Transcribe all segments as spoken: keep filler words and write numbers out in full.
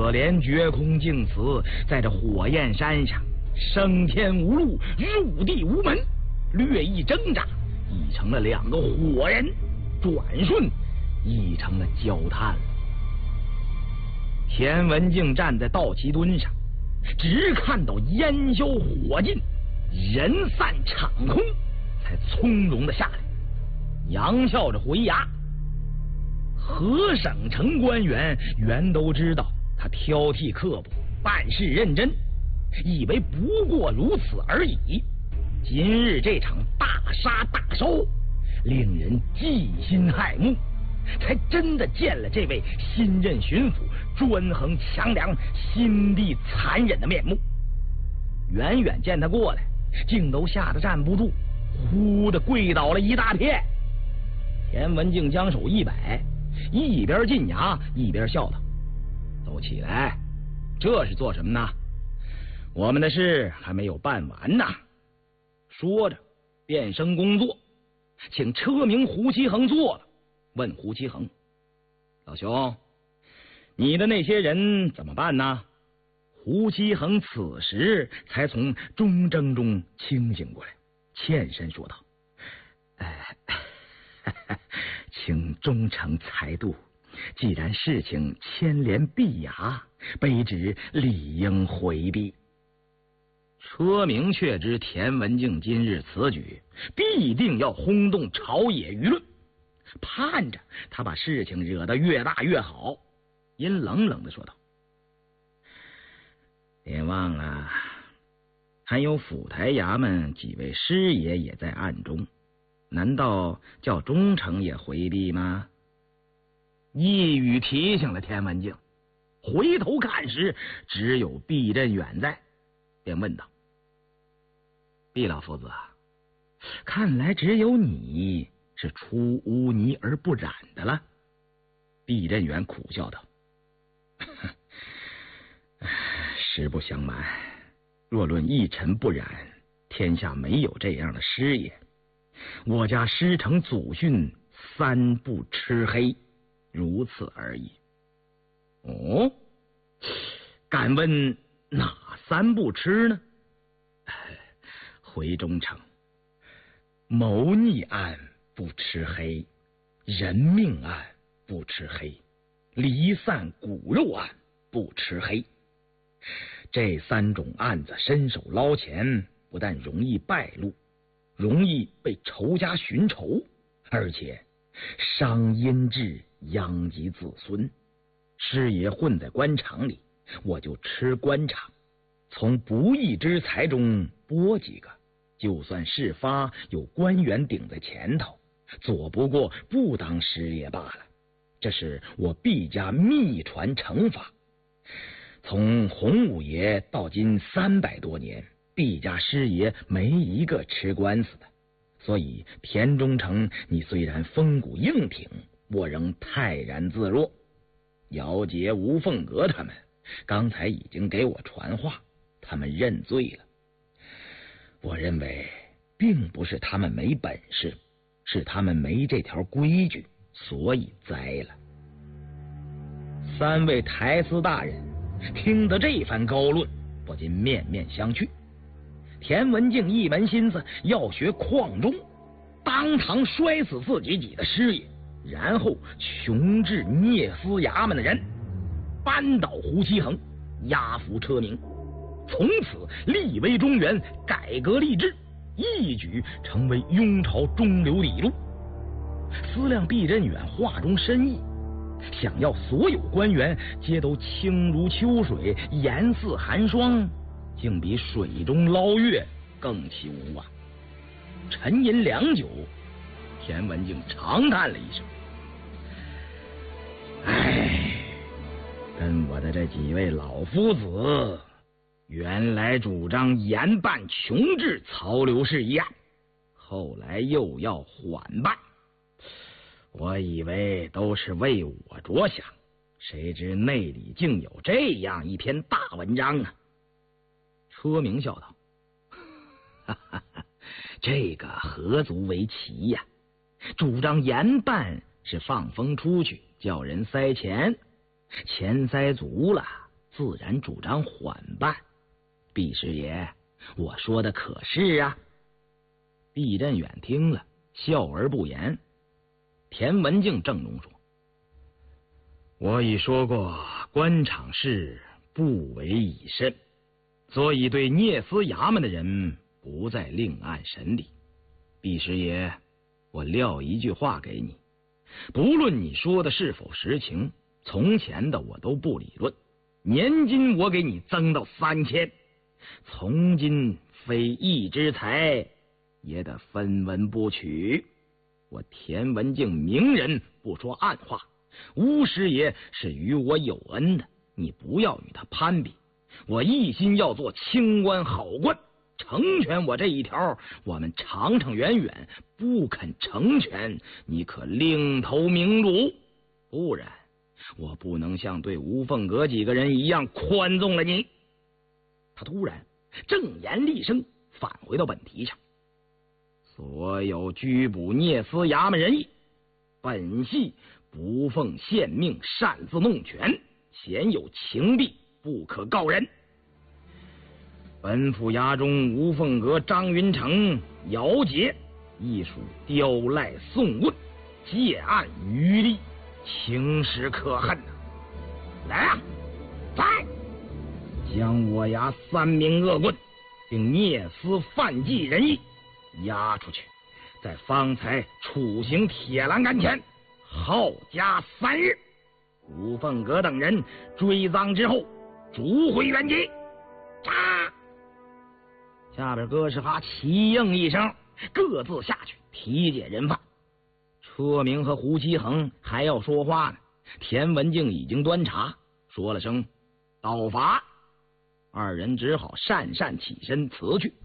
可怜绝空净死，在这火焰山上升天无路，入地无门，略一挣扎，已成了两个火人，转瞬已成了焦炭了。田文镜站在道奇墩上，只看到烟消火尽，人散场空，才从容的下来，扬笑着回衙。河省城官员原都知道他挑剔刻薄，办事认真，以为不过如此而已。今日这场大杀大烧，令人记心骇目，才真的见了这位新任巡抚专横强梁、心地残忍的面目。远远见他过来，竟都吓得站不住，呼的跪倒了一大片。田文镜将手一摆，一边进衙一边笑道：“都起来，这是做什么呢？我们的事还没有办完呢。”说着变声工作，请车鸣胡其恒坐了，问胡其恒：“老兄，你的那些人怎么办呢？”胡其恒此时才从中争中清醒过来，欠身说道：“哎，请忠诚裁度，既然事情牵连碧衙，卑职理应回避。”车鸣却知田文镜今日此举必定要轰动朝野舆论，盼着他把事情惹得越大越好，阴冷冷的说道：“别忘了，还有府台衙门几位师爷也在暗中，难道叫忠诚也回避吗？”一语提醒了田文镜，回头看时，只有毕振远在，便问道：“毕老夫子，看来只有你是出污泥而不染的了。”毕振远苦笑道：“实不相瞒，若论一尘不染，天下没有这样的师爷。我家师承祖训，三不吃黑，如此而已。”“哦，敢问哪三不吃呢？”“回忠诚，谋逆案不吃黑，人命案不吃黑，离散骨肉案不吃黑。这三种案子伸手捞钱，不但容易败露，容易被仇家寻仇，而且伤阴质，殃及子孙。师爷混在官场里，我就吃官场，从不义之财中拨几个，就算事发有官员顶在前头，左不过不当师爷罢了。这是我毕家秘传惩罚，从洪五爷到今三百多年，毕家师爷没一个吃官司的。所以田忠诚，你虽然风骨硬挺，我仍泰然自若。姚杰、吴凤阁他们刚才已经给我传话，他们认罪了。我认为并不是他们没本事，是他们没这条规矩，所以栽了。三位台司大人听得这番高论，不禁面面相觑。田文镜一门心思要学邝忠，当堂摔死自己几个师爷，然后穷治聂司衙门的人，扳倒胡其恒，压服车鸣，从此立为中原，改革吏治，一举成为雍朝中流砥柱。思量毕振远话中深意，想要所有官员皆都清如秋水，颜似寒霜，竟比水中捞月更其无啊！沉吟良久，田文镜长叹了一声：“唉，跟我的这几位老夫子，原来主张严办穷治曹刘氏一案，后来又要缓办。我以为都是为我着想，谁知内里竟有这样一篇大文章啊！”车鸣笑道：“哈哈哈，这个何足为奇呀？主张严办是放风出去，叫人塞钱，钱塞足了， 自然主张缓办。毕师爷，我说的可是啊？毕振远听了，笑而不言。田文镜郑重说：“我已说过，官场事不为以慎，所以对聂司衙门的人不再另案审理。毕师爷，我撂一句话给你，不论你说的是否实情，从前的我都不理论。年金我给你增到三千，从今非一之财，也得分文不取。我田文镜明人，不说暗话。吴师爷是与我有恩的，你不要与他攀比。我一心要做清官好官，成全我这一条，我们长长远远；不肯成全，你可另投明主。不然，我不能像对吴凤阁几个人一样宽纵了你。”他突然正言厉声，返回到本题上：“所有拘捕聂司衙门人役，本系不奉县命，擅自弄权，鲜有情弊，不可告人。本府衙中吴凤阁、张云成、姚杰亦属刁赖送棍，借案渔利，情实可恨呐！来啊，在！将我衙三名恶棍并聂司犯纪人役押出去，在方才处刑铁栏杆前耗家三日。吴凤阁等人追赃之后，逐回原籍。杀！”下边哥斯哈齐应一声，各自下去提解人犯。车明和胡其恒还要说话呢，田文镜已经端茶，说了声到罚，二人只好讪讪起身辞去。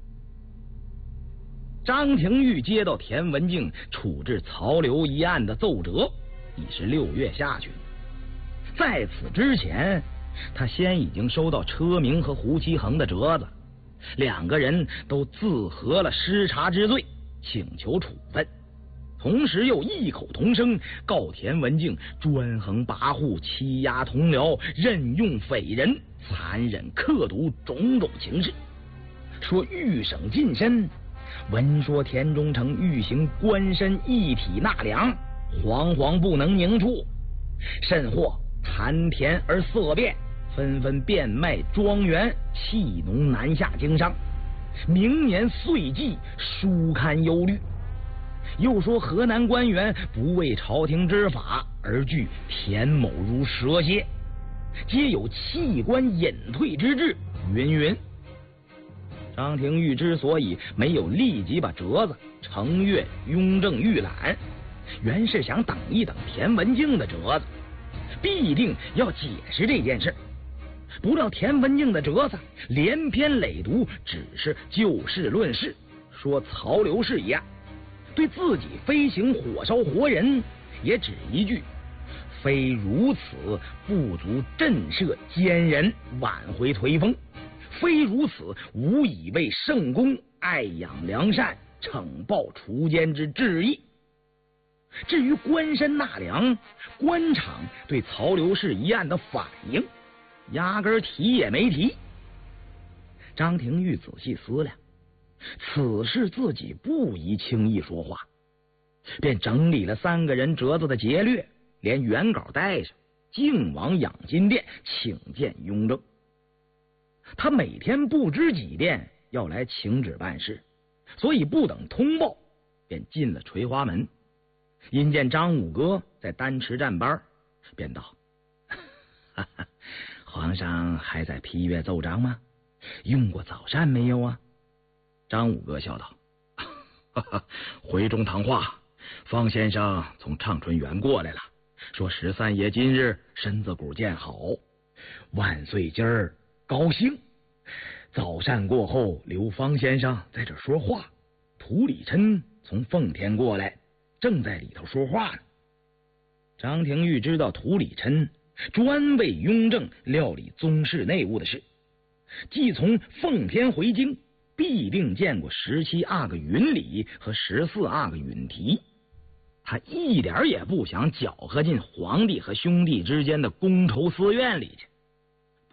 张廷玉接到田文镜处置曹刘一案的奏折，已是六月下旬。在此之前，他先已经收到车明和胡其恒的折子，两个人都自合了失察之罪，请求处分，同时又异口同声告田文镜专横跋扈、欺压同僚、任用匪人、残忍刻毒种种情事，说御省近身，闻说田中诚欲行官绅一体纳粮，惶惶不能凝处，甚或谈田而色变，纷纷变卖庄园，弃农南下经商，明年岁季殊堪忧虑。又说河南官员不为朝廷之法而拒田某如蛇蝎，皆有弃官隐退之志，云云。张廷玉之所以没有立即把折子呈阅雍正预览，原是想等一等田文镜的折子，必定要解释这件事。不料田文镜的折子连篇累牍，只是就事论事，说曹刘氏一案，对自己飞行火烧活人也只一句：非如此不足震慑奸人，挽回颓风；非如此无以为圣公爱养良善，惩暴除奸之志意。至于官绅纳粮，官场对曹刘氏一案的反应，压根儿提也没提。张廷玉仔细思量，此事自己不宜轻易说话，便整理了三个人折子的节略，连原稿带上，径往养心殿请见雍正。他每天不知几遍要来请旨办事，所以不等通报，便进了垂花门。因见张五哥在丹池站班，便道：哈哈，皇上还在批阅奏章吗？用过早膳没有啊？张五哥笑道：哈哈，回中堂话，方先生从畅春园过来了，说十三爷今日身子骨健好，万岁今儿高兴。早膳过后，留方先生在这说话。涂礼琛从奉天过来，正在里头说话呢。张廷玉知道涂礼琛专为雍正料理宗室内务的事，既从奉天回京，必定见过十七阿哥允礼和十四阿哥允提。他一点也不想搅和进皇帝和兄弟之间的公仇私怨里去。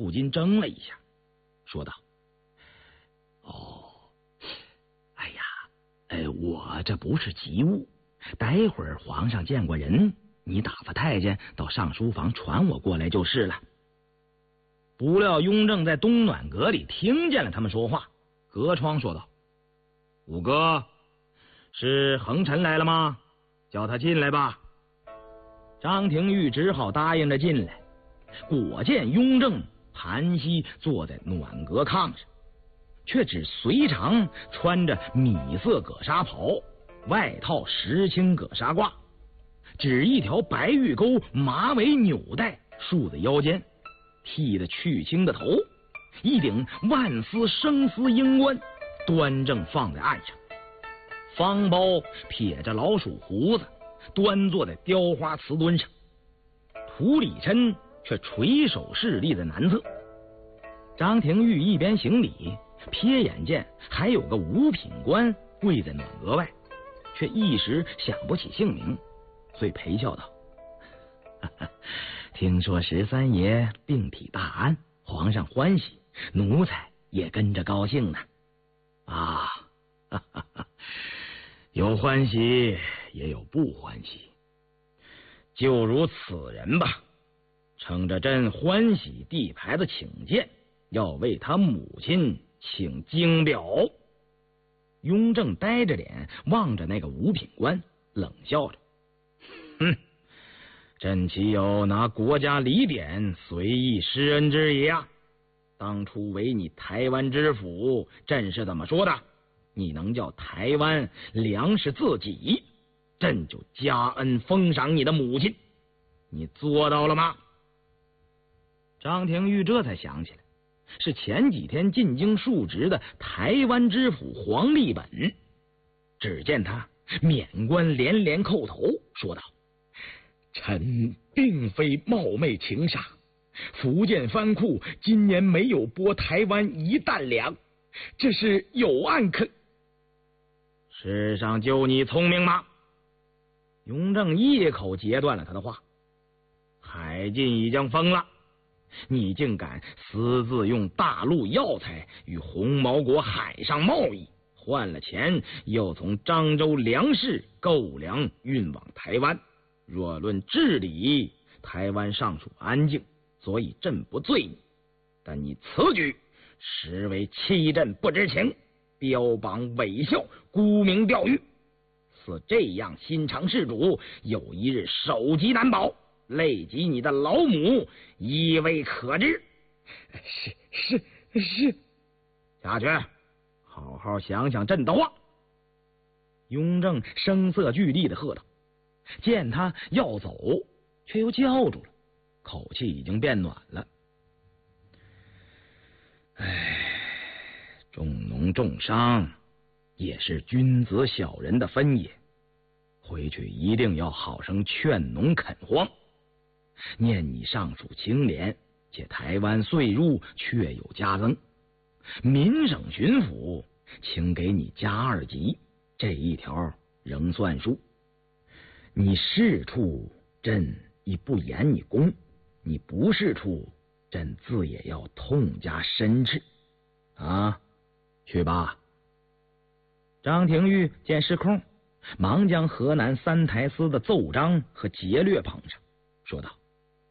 不禁怔了一下，说道：“哦，哎呀，呃，我这不是急务，待会儿皇上见过人，你打发太监到上书房传我过来就是了。”不料雍正在东暖阁里听见了他们说话，隔窗说道：“五哥，是恒臣来了吗？叫他进来吧。”张廷玉只好答应着进来，果见雍正盘膝坐在暖阁炕上，却只随常穿着米色葛纱袍，外套石青葛纱褂，只一条白玉钩马尾纽带束在腰间，剃得去青的头，一顶万丝生丝缨冠端正放在案上，方包撇着老鼠胡子，端坐在雕花瓷墩上，涂里琛却垂手侍立在南侧。张廷玉一边行礼，瞥眼见还有个五品官跪在暖阁外，却一时想不起姓名，遂陪笑道：“哈哈，听说十三爷病体大安，皇上欢喜，奴才也跟着高兴呢。啊，哈哈哈，有欢喜也有不欢喜，就如此人吧，乘着朕欢喜地牌子请见，要为他母亲请经表。”雍正呆着脸望着那个五品官，冷笑着：“哼，朕岂有拿国家礼典随意施恩之意啊？当初为你台湾知府，朕是怎么说的？你能叫台湾粮食自给，朕就加恩封赏你的母亲，你做到了吗？”张廷玉这才想起来，是前几天进京述职的台湾知府黄立本。只见他免冠连连叩头，说道：“臣并非冒昧情杀，福建藩库今年没有拨台湾一担粮，这是有案可……世上就你聪明吗？”雍正一口截断了他的话：“海禁已经封了，你竟敢私自用大陆药材与红毛国海上贸易，换了钱又从漳州粮市购粮运往台湾。若论治理，台湾尚属安静，所以朕不罪你。但你此举实为欺朕不知情，标榜伪孝，沽名钓誉。似这样心肠事主，有一日首级难保，累及你的老母，亦未可知。”“是是是。”“下去，好好想想朕的话。”雍正声色俱厉的喝道。见他要走，却又叫住了，口气已经变暖了。“唉，重农重商也是君子小人的分野，回去一定要好生劝农垦荒。念你上属清廉，且台湾税入确有加增，民省巡抚请给你加二级，这一条仍算数。你是处，朕亦不言你功；你不是处，朕自也要痛加申斥。啊，去吧。”张廷玉见是空，忙将河南三台司的奏章和节略捧上，说道：“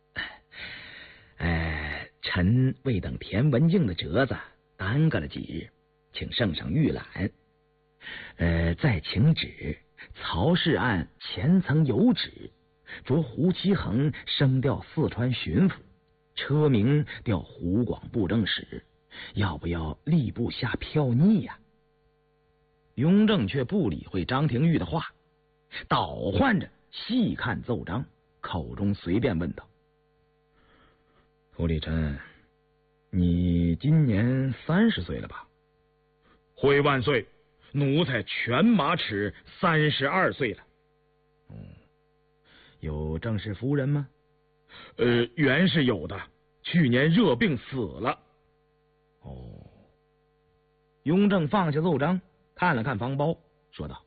哎，臣为等田文镜的折子耽搁了几日，请圣上预览。呃，再请旨，曹氏案前曾有旨，着胡其衡升调四川巡抚，车明调湖广布政使，要不要吏部下票拟呀？”雍正却不理会张廷玉的话，倒换着细看奏章，口中随便问道：“涂里琛，你今年三十岁了吧？”“回万岁，奴才全马齿三十二岁了。”“嗯，有正室夫人吗？”“呃，原是有的，去年热病死了。”“哦。”雍正放下奏章，看了看方包，说道：“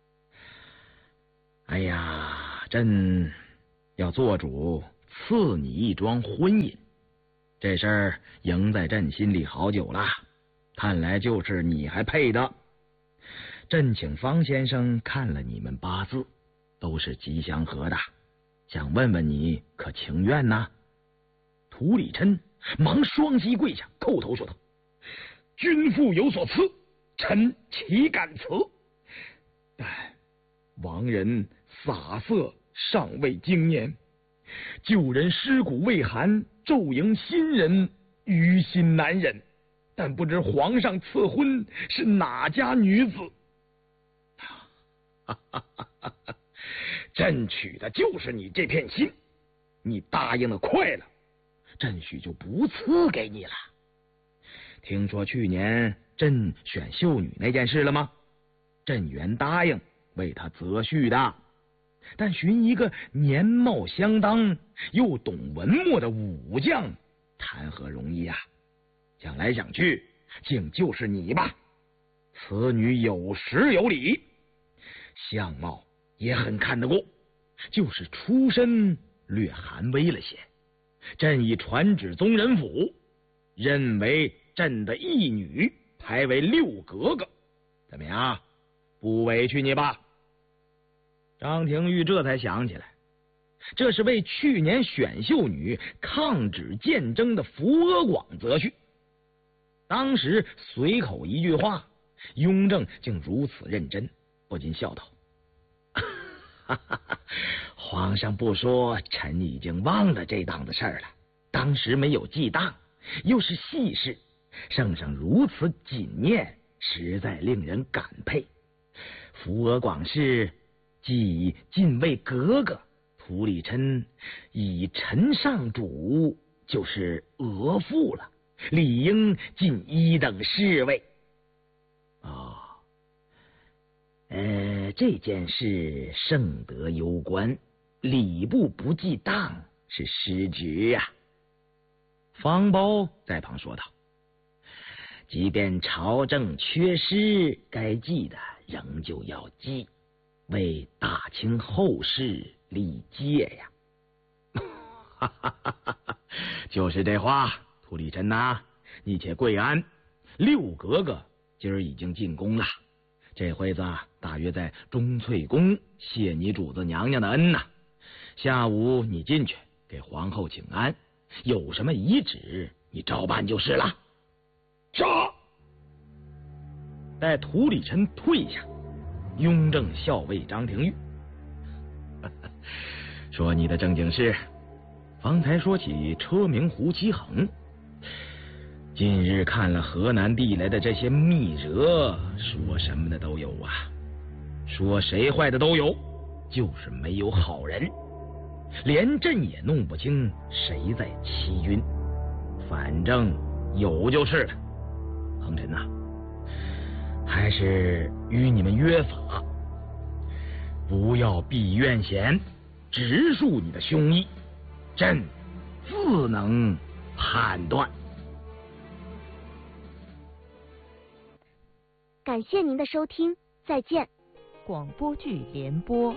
哎呀，朕要做主赐你一桩婚姻， 这事儿萦在朕心里好久了，看来就是你还配的。朕请方先生看了你们八字，都是吉祥和的，想问问你可情愿呐？涂里琛忙双膝跪下，叩头说道：“君父有所赐，臣岂敢辞？但亡人洒色尚未经年，旧人尸骨未寒，骤迎新人，于心难忍。但不知皇上赐婚是哪家女子？”哈哈哈哈哈！朕娶的就是你这片心，你答应的快了，朕许就不赐给你了。听说去年朕选秀女那件事了吗？朕原答应为她择婿的，但寻一个年貌相当又懂文墨的武将，谈何容易啊！想来想去，竟就是你吧。此女有实有理，相貌也很看得过，就是出身略寒微了些。朕已传旨宗人府，认为朕的义女排为六格格，怎么样？不委屈你吧？张廷玉这才想起来，这是为去年选秀女抗旨见征的福阿广择婿。当时随口一句话，雍正竟如此认真，不禁笑道：“哈哈哈，皇上不说，臣已经忘了这档子事儿了。当时没有记当，又是细事，圣上如此谨念，实在令人感佩。福阿广氏既进位格格，涂里琛以臣上主，就是额驸了，理应进一等侍卫。哦，呃，这件事圣德攸关，礼部不记当是失职呀、啊。”方苞在旁说道：“即便朝政缺失，该记的仍旧要记，为大清后世立戒呀。”哈哈哈哈哈！就是这话，涂里琛呐，你且跪安。六格格今儿已经进宫了，这会子大约在钟粹宫谢你主子娘娘的恩呐、啊。下午你进去给皇后请安，有什么遗旨你照办就是了。是。待涂里琛退下，雍正笑谓张廷玉：“说你的正经事，方才说起车明胡七恒，近日看了河南递来的这些密折，说什么的都有啊，说谁坏的都有，就是没有好人，连朕也弄不清谁在欺君，反正有就是了。恒臣呐，还是与你们约法，不要避怨嫌，直述你的胸臆，朕自能判断。” 感谢您的收听，再见。 广播剧联播。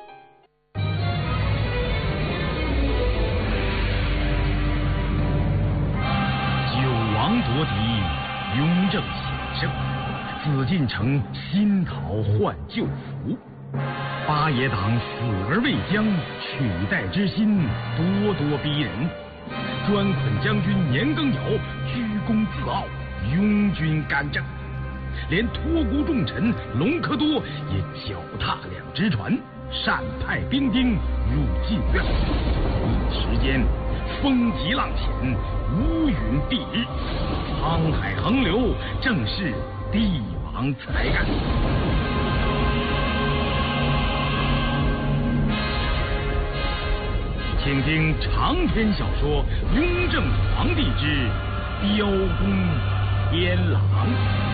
九王夺嫡，雍正显圣，紫禁城新桃换旧符，八野党死而未僵，取代之心咄咄逼人。专捆将军年羹尧居功自傲，拥军干政。连托孤重臣隆科多也脚踏两只船，擅派兵丁入晋庙。一时间，风急浪险，乌云蔽日，沧海横流，正是帝王才干。请听长篇小说《雍正皇帝之雕弓天狼》。